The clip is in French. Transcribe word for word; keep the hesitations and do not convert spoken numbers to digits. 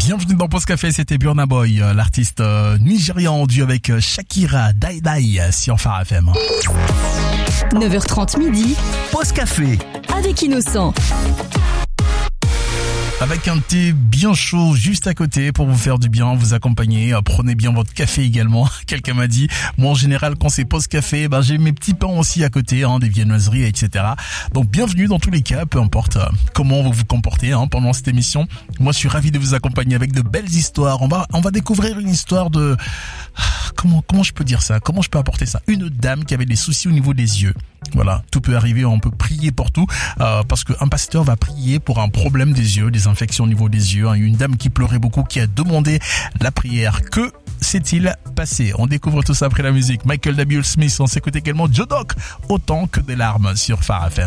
Bienvenue dans Pause Café, c'était Burna Boy, l'artiste euh, nigérian en duo avec euh, Shakira, Dai Dai sur Phare F M. neuf heures trente midi, Pause Café avec Innocent. Avec un thé bien chaud juste à côté pour vous faire du bien, vous accompagner. Prenez bien votre café également. Quelqu'un m'a dit, moi en général quand c'est pause café, ben j'ai mes petits pains aussi à côté, hein, des viennoiseries, et cetera. Donc bienvenue dans tous les cas, peu importe euh, comment vous vous comportez hein, pendant cette émission. Moi je suis ravi de vous accompagner avec de belles histoires. On va on va découvrir une histoire de comment comment je peux dire ça, comment je peux apporter ça. Une dame qui avait des soucis au niveau des yeux. Voilà, tout peut arriver, on peut prier pour tout, euh, parce qu'un pasteur va prier pour un problème des yeux, des infections au niveau des yeux. Une dame qui pleurait beaucoup, qui a demandé la prière. Que s'est-il passé? On découvre tout ça après la musique. Michael W. Smith, on s'écoute également Joe Doc, Autant que des larmes sur Phare F M.